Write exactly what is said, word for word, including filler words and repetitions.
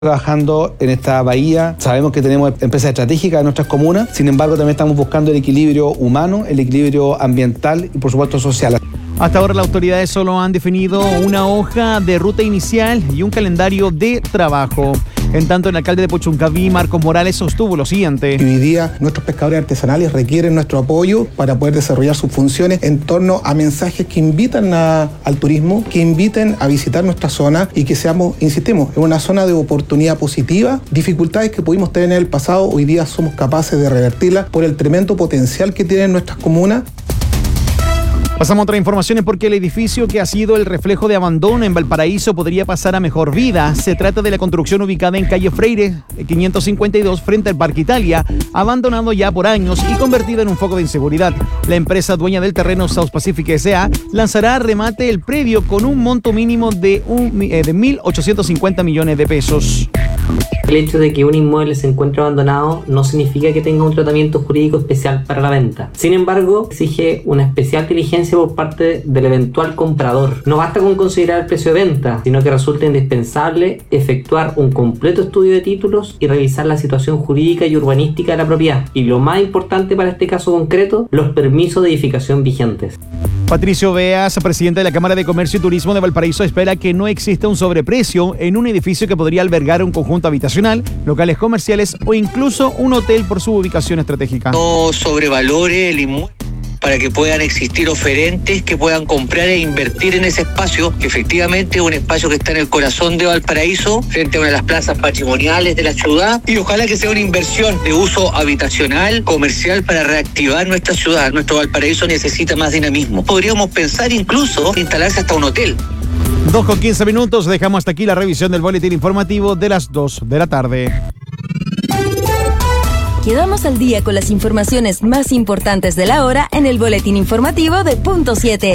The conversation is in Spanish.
trabajando en esta bahía. Sabemos que tenemos empresas estratégicas en nuestras comunas, sin embargo también estamos buscando el equilibrio humano, el equilibrio ambiental y por supuesto social. Hasta ahora las autoridades solo han definido una hoja de ruta inicial y un calendario de trabajo. En tanto, el alcalde de Puchuncaví, Marcos Morales, sostuvo lo siguiente. Hoy día nuestros pescadores artesanales requieren nuestro apoyo para poder desarrollar sus funciones en torno a mensajes que invitan a, al turismo, que inviten a visitar nuestra zona y que seamos, insistimos, en una zona de oportunidad positiva. Dificultades que pudimos tener en el pasado, hoy día somos capaces de revertirlas por el tremendo potencial que tienen nuestras comunas. Pasamos a otras informaciones porque el edificio que ha sido el reflejo de abandono en Valparaíso podría pasar a mejor vida. Se trata de la construcción ubicada en calle Freire, quinientos cincuenta y dos, frente al Parque Italia, abandonado ya por años y convertido en un foco de inseguridad. La empresa dueña del terreno, South Pacific S A, lanzará a remate el predio con un monto mínimo de, un, eh, de mil ochocientos cincuenta millones de pesos. El hecho de que un inmueble se encuentre abandonado no significa que tenga un tratamiento jurídico especial para la venta. Sin embargo, exige una especial diligencia por parte del eventual comprador. No basta con considerar el precio de venta, sino que resulta indispensable efectuar un completo estudio de títulos y revisar la situación jurídica y urbanística de la propiedad. Y lo más importante para este caso concreto, los permisos de edificación vigentes. Patricio Beas, presidente de la Cámara de Comercio y Turismo de Valparaíso, espera que no exista un sobreprecio en un edificio que podría albergar un conjunto habitacional, locales comerciales o incluso un hotel por su ubicación estratégica. No sobrevalore el inmueble para que puedan existir oferentes que puedan comprar e invertir en ese espacio, que efectivamente es un espacio que está en el corazón de Valparaíso, frente a una de las plazas patrimoniales de la ciudad, y ojalá que sea una inversión de uso habitacional, comercial, para reactivar nuestra ciudad. Nuestro Valparaíso necesita más dinamismo. Podríamos pensar incluso instalarse hasta un hotel. dos con quince minutos, dejamos hasta aquí la revisión del boletín informativo de las dos de la tarde. Quedamos al día con las informaciones más importantes de la hora en el boletín informativo de Punto siete.